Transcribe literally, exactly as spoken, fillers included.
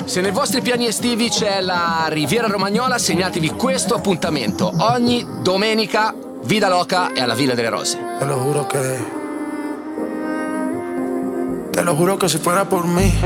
Se nei vostri piani estivi c'è la Riviera Romagnola, segnatevi questo appuntamento. Ogni domenica, Vida Loca e alla Villa delle Rose. Te lo juro que... Te lo juro que si fuera por mí